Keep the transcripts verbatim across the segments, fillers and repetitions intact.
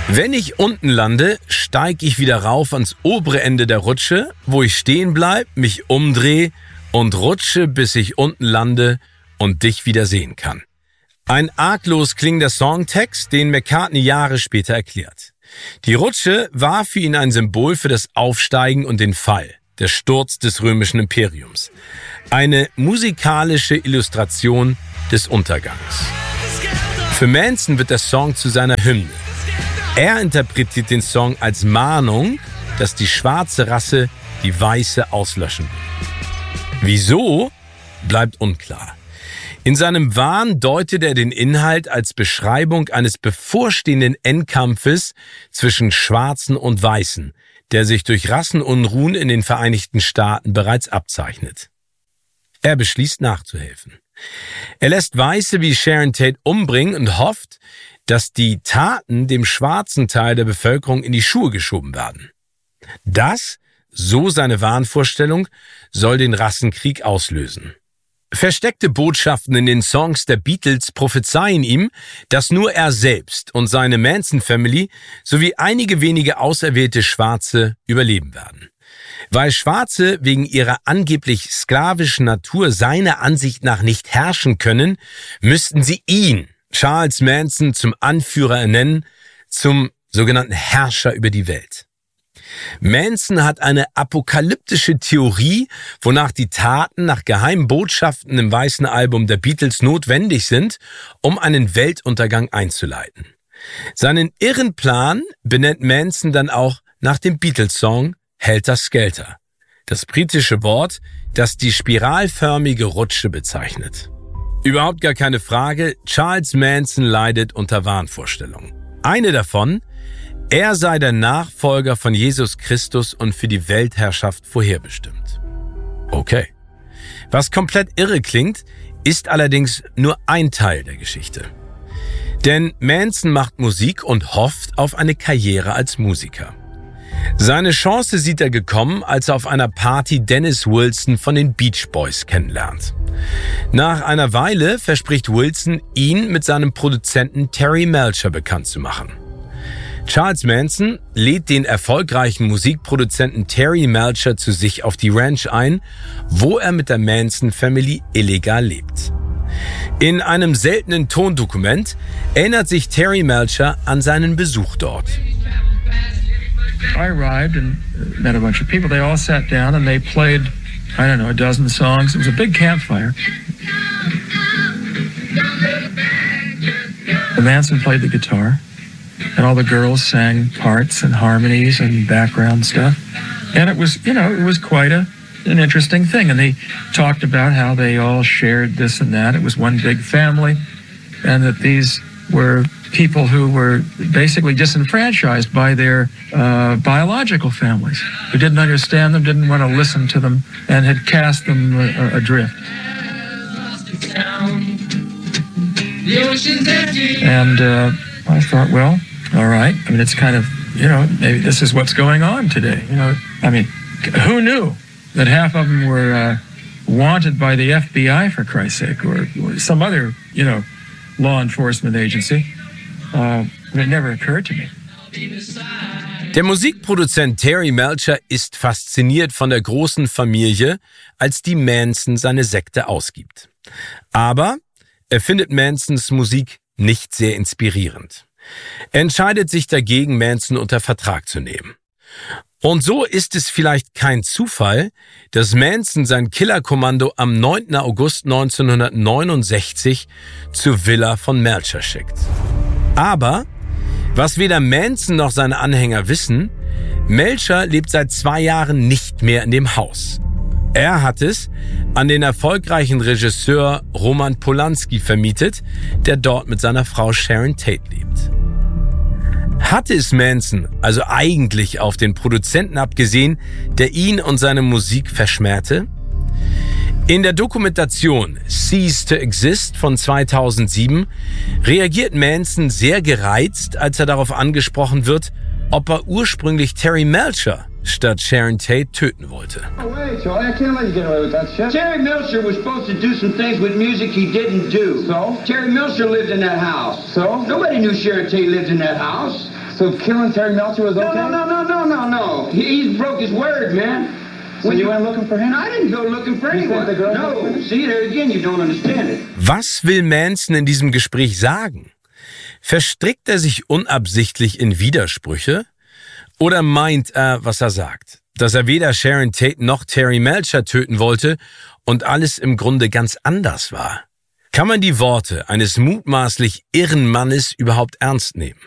Wenn ich unten lande, steige ich wieder rauf ans obere Ende der Rutsche, wo ich stehen bleibe, mich umdrehe und rutsche, bis ich unten lande und dich wieder sehen kann. Ein arglos klingender Songtext, den McCartney Jahre später erklärt. Die Rutsche war für ihn ein Symbol für das Aufsteigen und den Fall, der Sturz des römischen Imperiums. Eine musikalische Illustration des Untergangs. Für Manson wird der Song zu seiner Hymne. Er interpretiert den Song als Mahnung, dass die schwarze Rasse die weiße auslöschen will. Wieso, bleibt unklar. In seinem Wahn deutet er den Inhalt als Beschreibung eines bevorstehenden Endkampfes zwischen Schwarzen und Weißen, der sich durch Rassenunruhen in den Vereinigten Staaten bereits abzeichnet. Er beschließt nachzuhelfen. Er lässt Weiße wie Sharon Tate umbringen und hofft, dass die Taten dem schwarzen Teil der Bevölkerung in die Schuhe geschoben werden. Das, so seine Wahnvorstellung, soll den Rassenkrieg auslösen. Versteckte Botschaften in den Songs der Beatles prophezeien ihm, dass nur er selbst und seine Manson-Family sowie einige wenige auserwählte Schwarze überleben werden. Weil Schwarze wegen ihrer angeblich sklavischen Natur seiner Ansicht nach nicht herrschen können, müssten sie ihn, Charles Manson, zum Anführer ernennen, zum sogenannten Herrscher über die Welt. Manson hat eine apokalyptische Theorie, wonach die Taten nach geheimen Botschaften im weißen Album der Beatles notwendig sind, um einen Weltuntergang einzuleiten. Seinen irren Plan benennt Manson dann auch nach dem Beatles-Song Helter Skelter, das britische Wort, das die spiralförmige Rutsche bezeichnet. Überhaupt gar keine Frage, Charles Manson leidet unter Wahnvorstellungen. Eine davon: er sei der Nachfolger von Jesus Christus und für die Weltherrschaft vorherbestimmt. Okay. Was komplett irre klingt, ist allerdings nur ein Teil der Geschichte. Denn Manson macht Musik und hofft auf eine Karriere als Musiker. Seine Chance sieht er gekommen, als er auf einer Party Dennis Wilson von den Beach Boys kennenlernt. Nach einer Weile verspricht Wilson, ihn mit seinem Produzenten Terry Melcher bekannt zu machen. Charles Manson lädt den erfolgreichen Musikproduzenten Terry Melcher zu sich auf die Ranch ein, wo er mit der Manson Family illegal lebt. In einem seltenen Tondokument erinnert sich Terry Melcher an seinen Besuch dort. I arrived and met a bunch of people. They all sat down and they played, I don't know, a dozen songs. It was a big campfire. The Manson played the guitar, and all the girls sang parts and harmonies and background stuff. And it was, you know, it was quite a, an interesting thing. And they talked about how they all shared this and that. It was one big family, and that these were people who were basically disenfranchised by their uh, biological families, who didn't understand them, didn't want to listen to them, and had cast them uh, adrift. And uh, I thought, well, all right. I mean, it's kind of, you know, maybe this is what's going on today. You know, I mean, who knew that half of them were uh, wanted by the F B I, for Christ's sake, or, or some other, you know, law enforcement agency. Uh, it never occurred to me. Der Musikproduzent Terry Melcher ist fasziniert von der großen Familie, als die Manson seine Sekte ausgibt. Aber er findet Mansons Musik nicht sehr inspirierend. Er entscheidet sich dagegen, Manson unter Vertrag zu nehmen. Und so ist es vielleicht kein Zufall, dass Manson sein Killerkommando am neunten August neunzehnhundertneunundsechzig zur Villa von Melcher schickt. Aber, was weder Manson noch seine Anhänger wissen, Melcher lebt seit zwei Jahren nicht mehr in dem Haus. Er hat es an den erfolgreichen Regisseur Roman Polanski vermietet, der dort mit seiner Frau Sharon Tate lebt. Hatte es Manson also eigentlich auf den Produzenten abgesehen, der ihn und seine Musik verschmähte? In der Dokumentation Cease to Exist von zweitausendsieben reagiert Manson sehr gereizt, als er darauf angesprochen wird, ob er ursprünglich Terry Melcher statt Sharon Tate töten wollte. Oh, wait, Charlie, I can't let you get away with that shit. Terry Melcher was supposed to do some things with music he didn't do. So? Terry Melcher lived in that house. So? Nobody knew Sharon Tate lived in that house. So killing Terry Melcher was okay? No, no, no, no, no, no. He, he broke his word, man. So you went looking for him? I didn't go looking for You anyone. sent the girl No, looking for him? see, there again, you don't understand it. Was will Manson in diesem Gespräch sagen? Verstrickt er sich unabsichtlich in Widersprüche? Oder meint er, was er sagt? Dass er weder Sharon Tate noch Terry Melcher töten wollte und alles im Grunde ganz anders war? Kann man die Worte eines mutmaßlich irren Mannes überhaupt ernst nehmen?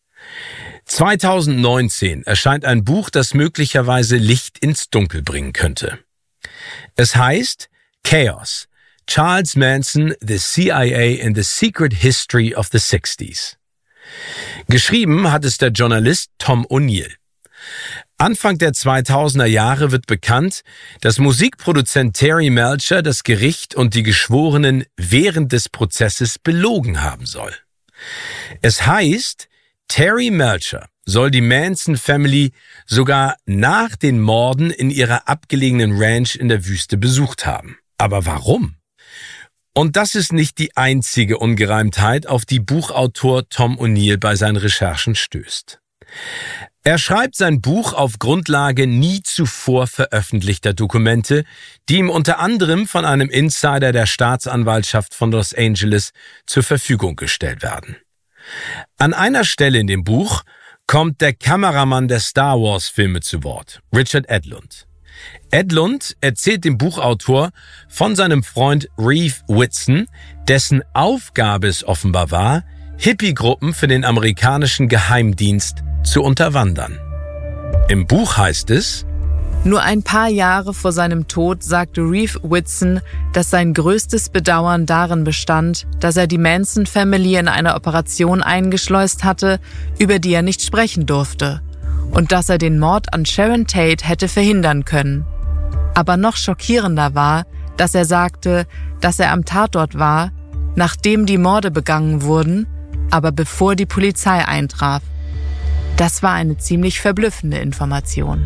zweitausendneunzehn erscheint ein Buch, das möglicherweise Licht ins Dunkel bringen könnte. Es heißt Chaos: Charles Manson, the C I A and the Secret History of the sixties. Geschrieben hat es der Journalist Tom O'Neill. Anfang der zweitausender Jahre wird bekannt, dass Musikproduzent Terry Melcher das Gericht und die Geschworenen während des Prozesses belogen haben soll. Es heißt, Terry Melcher soll die Manson Family sogar nach den Morden in ihrer abgelegenen Ranch in der Wüste besucht haben. Aber warum? Und das ist nicht die einzige Ungereimtheit, auf die Buchautor Tom O'Neill bei seinen Recherchen stößt. Er schreibt sein Buch auf Grundlage nie zuvor veröffentlichter Dokumente, die ihm unter anderem von einem Insider der Staatsanwaltschaft von Los Angeles zur Verfügung gestellt werden. An einer Stelle in dem Buch kommt der Kameramann der Star Wars-Filme zu Wort, Richard Edlund. Edlund erzählt dem Buchautor von seinem Freund Reeve Whitson, dessen Aufgabe es offenbar war, Hippie-Gruppen für den amerikanischen Geheimdienst zu unterwandern. Im Buch heißt es: Nur ein paar Jahre vor seinem Tod sagte Reeve Whitson, dass sein größtes Bedauern darin bestand, dass er die Manson Family in eine Operation eingeschleust hatte, über die er nicht sprechen durfte, und dass er den Mord an Sharon Tate hätte verhindern können. Aber noch schockierender war, dass er sagte, dass er am Tatort war, nachdem die Morde begangen wurden, aber bevor die Polizei eintraf. Das war eine ziemlich verblüffende Information.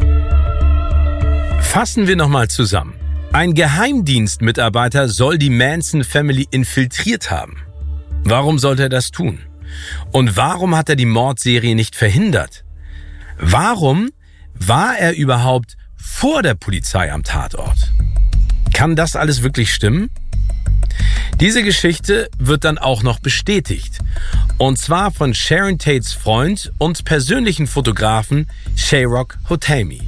Fassen wir nochmal zusammen. Ein Geheimdienstmitarbeiter soll die Manson Family infiltriert haben. Warum sollte er das tun? Und warum hat er die Mordserie nicht verhindert? Warum war er überhaupt vor der Polizei am Tatort? Kann das alles wirklich stimmen? Diese Geschichte wird dann auch noch bestätigt. Und zwar von Sharon Tates Freund und persönlichen Fotografen Shayrock Hotami.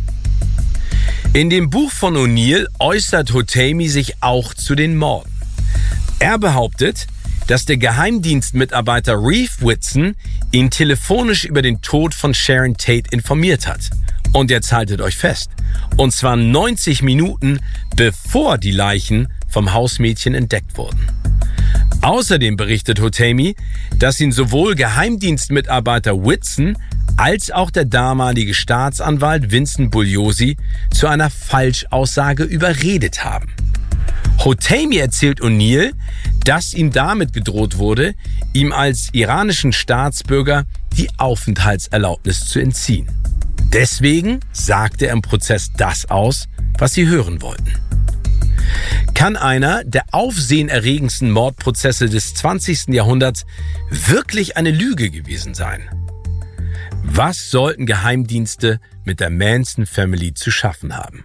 In dem Buch von O'Neill äußert Hotami sich auch zu den Morden. Er behauptet, dass der Geheimdienstmitarbeiter Reeve Whitson ihn telefonisch über den Tod von Sharon Tate informiert hat. Und jetzt haltet euch fest, und zwar neunzig Minuten bevor die Leichen vom Hausmädchen entdeckt wurden. Außerdem berichtet Hotami, dass ihn sowohl Geheimdienstmitarbeiter Whitson als auch der damalige Staatsanwalt Vincent Bugliosi zu einer Falschaussage überredet haben. Hotami erzählt O'Neill, dass ihm damit gedroht wurde, ihm als iranischen Staatsbürger die Aufenthaltserlaubnis zu entziehen. Deswegen sagte er im Prozess das aus, was sie hören wollten. Kann einer der aufsehenerregendsten Mordprozesse des zwanzigsten Jahrhunderts wirklich eine Lüge gewesen sein? Was sollten Geheimdienste mit der Manson Family zu schaffen haben?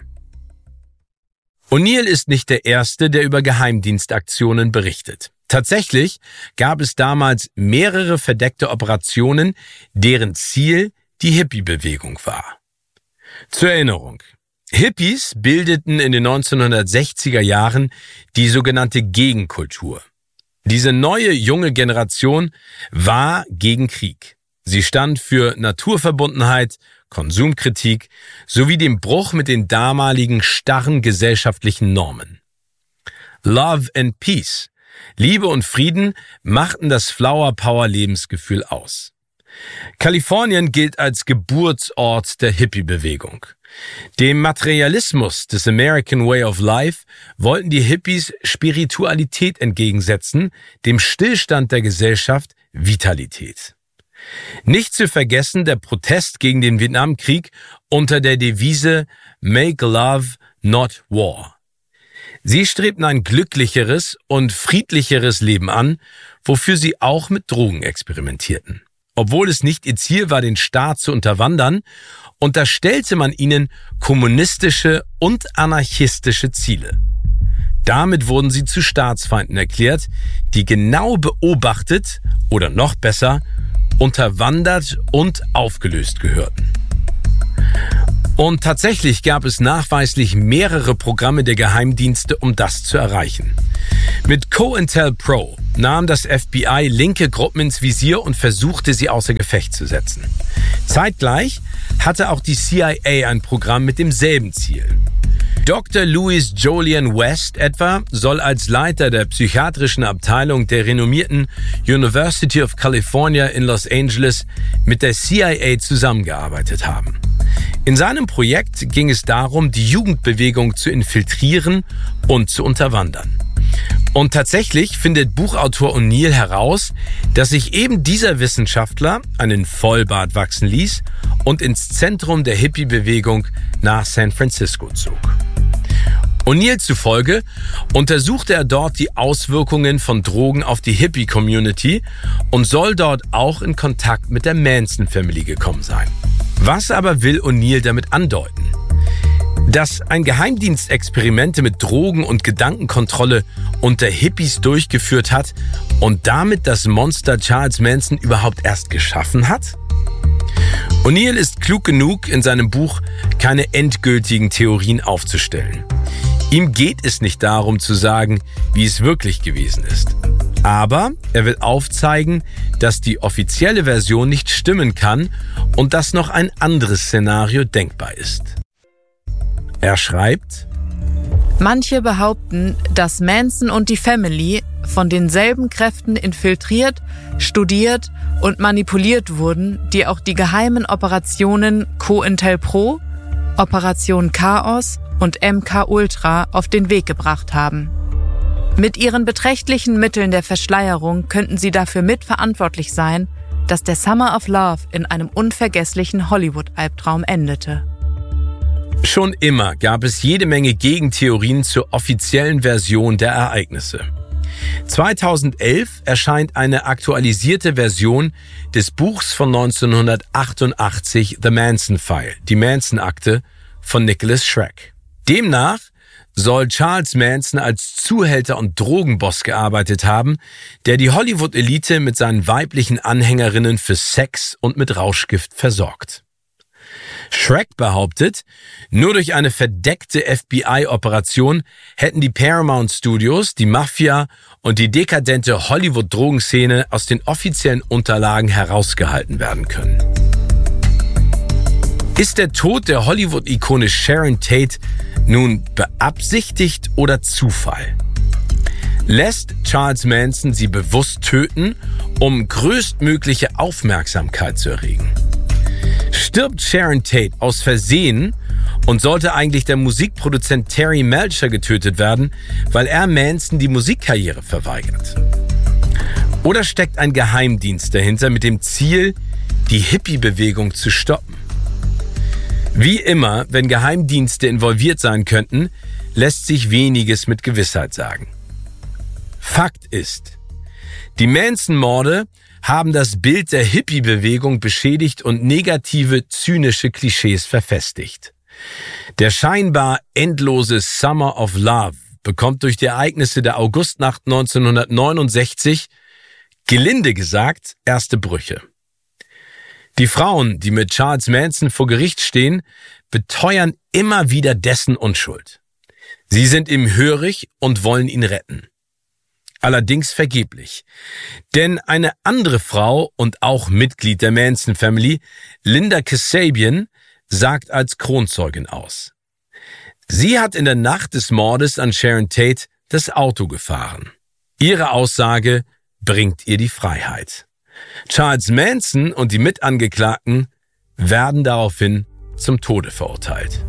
O'Neill ist nicht der Erste, der über Geheimdienstaktionen berichtet. Tatsächlich gab es damals mehrere verdeckte Operationen, deren Ziel die Hippie-Bewegung war. Zur Erinnerung: Hippies bildeten in den neunzehnhundertsechziger Jahren die sogenannte Gegenkultur. Diese neue junge Generation war gegen Krieg. Sie stand für Naturverbundenheit, Konsumkritik sowie dem Bruch mit den damaligen starren gesellschaftlichen Normen. Love and Peace, Liebe und Frieden, machten das Flower Power Lebensgefühl aus. Kalifornien gilt als Geburtsort der Hippie-Bewegung. Dem Materialismus des American Way of Life wollten die Hippies Spiritualität entgegensetzen, dem Stillstand der Gesellschaft Vitalität. Nicht zu vergessen der Protest gegen den Vietnamkrieg unter der Devise Make Love, not War. Sie strebten ein glücklicheres und friedlicheres Leben an, wofür sie auch mit Drogen experimentierten. Obwohl es nicht ihr Ziel war, den Staat zu unterwandern, unterstellte man ihnen kommunistische und anarchistische Ziele. Damit wurden sie zu Staatsfeinden erklärt, die genau beobachtet oder noch besser unterwandert und aufgelöst gehörten. Und tatsächlich gab es nachweislich mehrere Programme der Geheimdienste, um das zu erreichen. Mit COINTELPRO nahm das F B I linke Gruppen ins Visier und versuchte, sie außer Gefecht zu setzen. Zeitgleich hatte auch die C I A ein Programm mit demselben Ziel. Doktor Louis Jolyon West etwa soll als Leiter der psychiatrischen Abteilung der renommierten University of California in Los Angeles mit der C I A zusammengearbeitet haben. In seinem Projekt ging es darum, die Jugendbewegung zu infiltrieren und zu unterwandern. Und tatsächlich findet Buchautor O'Neill heraus, dass sich eben dieser Wissenschaftler einen Vollbart wachsen ließ und ins Zentrum der Hippie-Bewegung nach San Francisco zog. O'Neill zufolge untersuchte er dort die Auswirkungen von Drogen auf die Hippie-Community und soll dort auch in Kontakt mit der Manson-Family gekommen sein. Was aber will O'Neill damit andeuten? Dass ein Geheimdienst Experimente mit Drogen und Gedankenkontrolle unter Hippies durchgeführt hat und damit das Monster Charles Manson überhaupt erst geschaffen hat? O'Neill ist klug genug, in seinem Buch keine endgültigen Theorien aufzustellen. Ihm geht es nicht darum zu sagen, wie es wirklich gewesen ist. Aber er will aufzeigen, dass die offizielle Version nicht stimmen kann und dass noch ein anderes Szenario denkbar ist. Er schreibt: Manche behaupten, dass Manson und die Family von denselben Kräften infiltriert, studiert und manipuliert wurden, die auch die geheimen Operationen COINTELPRO, Operation Chaos und M K Ultra auf den Weg gebracht haben. Mit ihren beträchtlichen Mitteln der Verschleierung könnten sie dafür mitverantwortlich sein, dass der Summer of Love in einem unvergesslichen Hollywood-Albtraum endete. Schon immer gab es jede Menge Gegentheorien zur offiziellen Version der Ereignisse. zweitausendelf erscheint eine aktualisierte Version des Buchs von neunzehnhundertachtundachtzig The Manson File, die Manson-Akte von Nicholas Schreck. Demnach soll Charles Manson als Zuhälter und Drogenboss gearbeitet haben, der die Hollywood-Elite mit seinen weiblichen Anhängerinnen für Sex und mit Rauschgift versorgt. Schreck behauptet, nur durch eine verdeckte F B I-Operation hätten die Paramount Studios, die Mafia und die dekadente Hollywood-Drogenszene aus den offiziellen Unterlagen herausgehalten werden können. Ist der Tod der Hollywood-Ikone Sharon Tate nun beabsichtigt oder Zufall? Lässt Charles Manson sie bewusst töten, um größtmögliche Aufmerksamkeit zu erregen? Stirbt Sharon Tate aus Versehen und sollte eigentlich der Musikproduzent Terry Melcher getötet werden, weil er Manson die Musikkarriere verweigert? Oder steckt ein Geheimdienst dahinter mit dem Ziel, die Hippie-Bewegung zu stoppen? Wie immer, wenn Geheimdienste involviert sein könnten, lässt sich weniges mit Gewissheit sagen. Fakt ist, die Manson-Morde haben das Bild der Hippie-Bewegung beschädigt und negative, zynische Klischees verfestigt. Der scheinbar endlose Summer of Love bekommt durch die Ereignisse der Augustnacht neunzehnhundertneunundsechzig, gelinde gesagt, erste Brüche. Die Frauen, die mit Charles Manson vor Gericht stehen, beteuern immer wieder dessen Unschuld. Sie sind ihm hörig und wollen ihn retten. Allerdings vergeblich. Denn eine andere Frau und auch Mitglied der Manson Family, Linda Kasabian, sagt als Kronzeugin aus. Sie hat in der Nacht des Mordes an Sharon Tate das Auto gefahren. Ihre Aussage bringt ihr die Freiheit. Charles Manson und die Mitangeklagten werden daraufhin zum Tode verurteilt.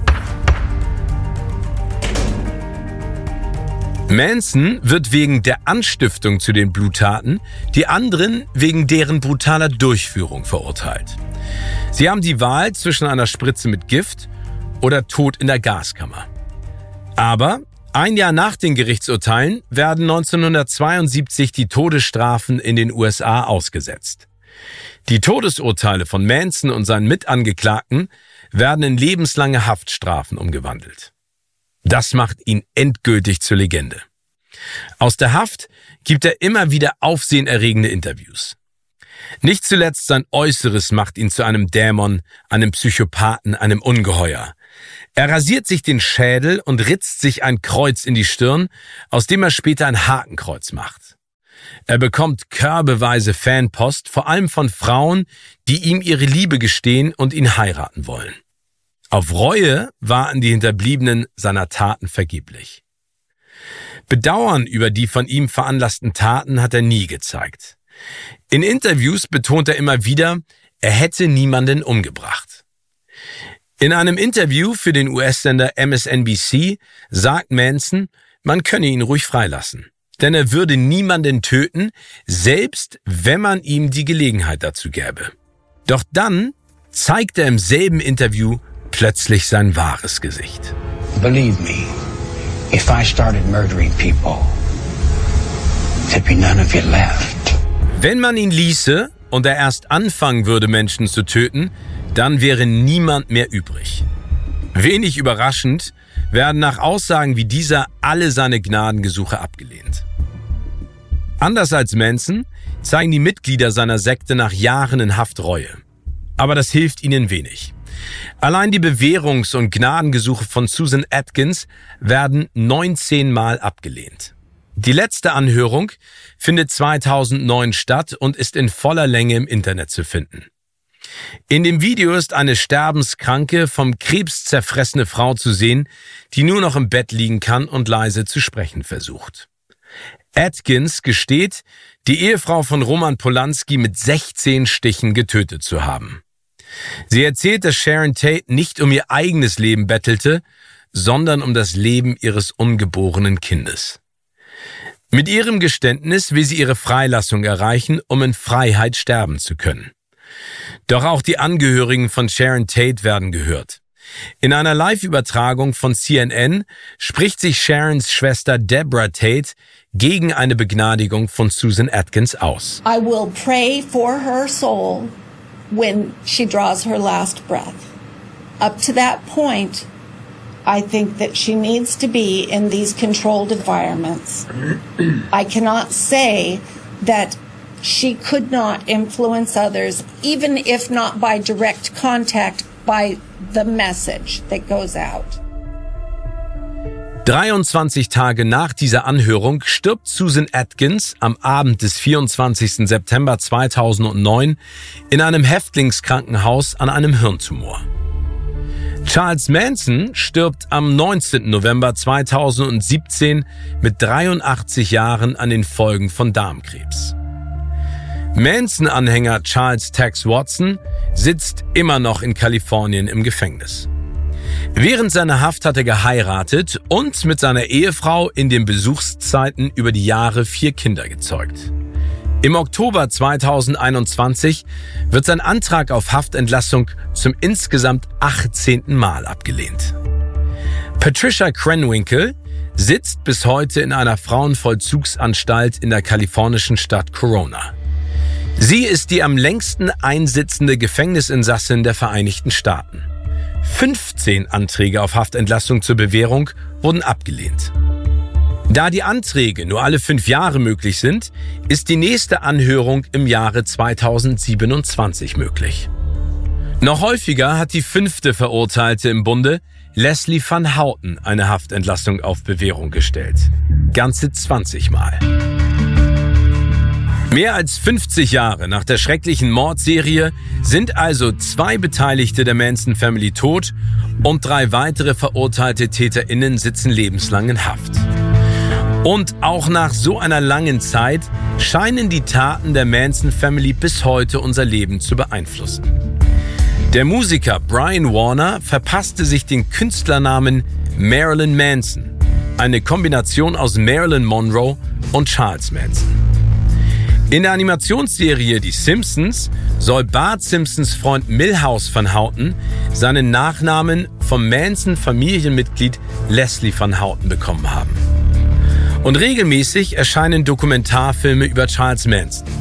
Manson wird wegen der Anstiftung zu den Bluttaten, die anderen wegen deren brutaler Durchführung verurteilt. Sie haben die Wahl zwischen einer Spritze mit Gift oder Tod in der Gaskammer. Aber ein Jahr nach den Gerichtsurteilen werden neunzehnhundertzweiundsiebzig die Todesstrafen in den U S A ausgesetzt. Die Todesurteile von Manson und seinen Mitangeklagten werden in lebenslange Haftstrafen umgewandelt. Das macht ihn endgültig zur Legende. Aus der Haft gibt er immer wieder aufsehenerregende Interviews. Nicht zuletzt sein Äußeres macht ihn zu einem Dämon, einem Psychopathen, einem Ungeheuer. Er rasiert sich den Schädel und ritzt sich ein Kreuz in die Stirn, aus dem er später ein Hakenkreuz macht. Er bekommt körbeweise Fanpost, vor allem von Frauen, die ihm ihre Liebe gestehen und ihn heiraten wollen. Auf Reue warten die Hinterbliebenen seiner Taten vergeblich. Bedauern über die von ihm veranlassten Taten hat er nie gezeigt. In Interviews betont er immer wieder, er hätte niemanden umgebracht. In einem Interview für den U S-Sender M S N B C sagt Manson, man könne ihn ruhig freilassen, denn er würde niemanden töten, selbst wenn man ihm die Gelegenheit dazu gäbe. Doch dann zeigt er im selben Interview plötzlich sein wahres Gesicht. Believe me, if I started murdering people, there'd be none of you left. Wenn man ihn ließe und er erst anfangen würde, Menschen zu töten, dann wäre niemand mehr übrig. Wenig überraschend werden nach Aussagen wie dieser alle seine Gnadengesuche abgelehnt. Anders als Manson zeigen die Mitglieder seiner Sekte nach Jahren in Haft Reue. Aber das hilft ihnen wenig. Allein die Bewährungs- und Gnadengesuche von Susan Atkins werden neunzehn Mal abgelehnt. Die letzte Anhörung findet zweitausendneun statt und ist in voller Länge im Internet zu finden. In dem Video ist eine sterbenskranke, vom Krebs zerfressene Frau zu sehen, die nur noch im Bett liegen kann und leise zu sprechen versucht. Atkins gesteht, die Ehefrau von Roman Polanski mit sechzehn Stichen getötet zu haben. Sie erzählt, dass Sharon Tate nicht um ihr eigenes Leben bettelte, sondern um das Leben ihres ungeborenen Kindes. Mit ihrem Geständnis will sie ihre Freilassung erreichen, um in Freiheit sterben zu können. Doch auch die Angehörigen von Sharon Tate werden gehört. In einer Live-Übertragung von C N N spricht sich Sharons Schwester Deborah Tate gegen eine Begnadigung von Susan Atkins aus. I will pray for her soul when she draws her last breath. Up to that point, I think that she needs to be in these controlled environments. I cannot say that she could not influence others, even if not by direct contact, by the message that goes out. dreiundzwanzig Tage nach dieser Anhörung stirbt Susan Atkins am Abend des vierundzwanzigsten September zweitausendneun in einem Häftlingskrankenhaus an einem Hirntumor. Charles Manson stirbt am neunzehnten November zweitausendsiebzehn mit dreiundachtzig Jahren an den Folgen von Darmkrebs. Manson-Anhänger Charles Tex Watson sitzt immer noch in Kalifornien im Gefängnis. Während seiner Haft hat er geheiratet und mit seiner Ehefrau in den Besuchszeiten über die Jahre vier Kinder gezeugt. Im Oktober zweitausendeinundzwanzig wird sein Antrag auf Haftentlassung zum insgesamt achtzehnten Mal abgelehnt. Patricia Krenwinkel sitzt bis heute in einer Frauenvollzugsanstalt in der kalifornischen Stadt Corona. Sie ist die am längsten einsitzende Gefängnisinsassin der Vereinigten Staaten. fünfzehn Anträge auf Haftentlassung zur Bewährung wurden abgelehnt. Da die Anträge nur alle fünf Jahre möglich sind, ist die nächste Anhörung im Jahre zweitausendsiebenundzwanzig möglich. Noch häufiger hat die fünfte Verurteilte im Bunde, Leslie Van Houten, eine Haftentlassung auf Bewährung gestellt. Ganze zwanzig Mal. Mehr als fünfzig Jahre nach der schrecklichen Mordserie sind also zwei Beteiligte der Manson Family tot und drei weitere verurteilte TäterInnen sitzen lebenslang in Haft. Und auch nach so einer langen Zeit scheinen die Taten der Manson Family bis heute unser Leben zu beeinflussen. Der Musiker Brian Warner verpasste sich den Künstlernamen Marilyn Manson, eine Kombination aus Marilyn Monroe und Charles Manson. In der Animationsserie Die Simpsons soll Bart Simpsons Freund Milhouse Van Houten seinen Nachnamen vom Manson-Familienmitglied Leslie Van Houten bekommen haben. Und regelmäßig erscheinen Dokumentarfilme über Charles Manson.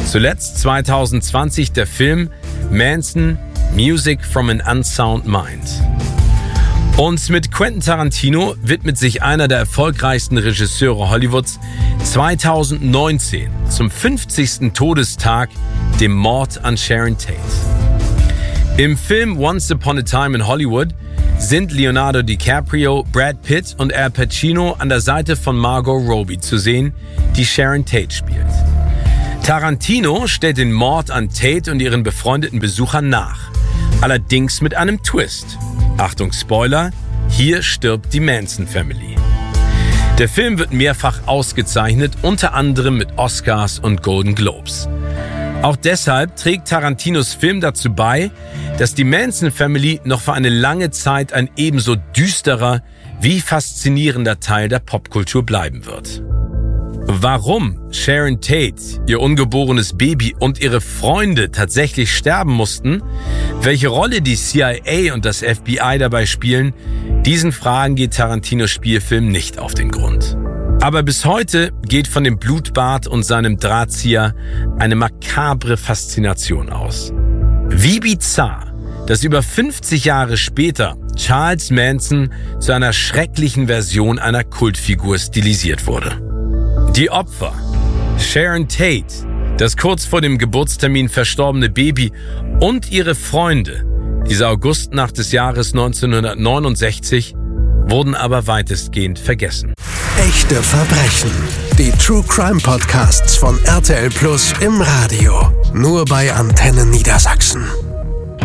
Zuletzt zwanzig zwanzig der Film Manson – Music from an Unsound Mind. Und mit Quentin Tarantino widmet sich einer der erfolgreichsten Regisseure Hollywoods zwanzig neunzehn zum fünfzigsten Todestag dem Mord an Sharon Tate. Im Film Once Upon a Time in Hollywood sind Leonardo DiCaprio, Brad Pitt und Al Pacino an der Seite von Margot Robbie zu sehen, die Sharon Tate spielt. Tarantino stellt den Mord an Tate und ihren befreundeten Besuchern nach, allerdings mit einem Twist. Achtung Spoiler, hier stirbt die Manson Family. Der Film wird mehrfach ausgezeichnet, unter anderem mit Oscars und Golden Globes. Auch deshalb trägt Tarantinos Film dazu bei, dass die Manson Family noch für eine lange Zeit ein ebenso düsterer wie faszinierender Teil der Popkultur bleiben wird. Warum Sharon Tate, ihr ungeborenes Baby und ihre Freunde tatsächlich sterben mussten, welche Rolle die C I A und das F B I dabei spielen, diesen Fragen geht Tarantinos Spielfilm nicht auf den Grund. Aber bis heute geht von dem Blutbad und seinem Drahtzieher eine makabre Faszination aus. Wie bizarr, dass über fünfzig Jahre später Charles Manson zu einer schrecklichen Version einer Kultfigur stilisiert wurde. Die Opfer: Sharon Tate, das kurz vor dem Geburtstermin verstorbene Baby und ihre Freunde, diese Augustnacht des Jahres neunzehnhundertneunundsechzig, wurden aber weitestgehend vergessen. Echte Verbrechen. Die True Crime Podcasts von R T L Plus im Radio. Nur bei Antenne Niedersachsen.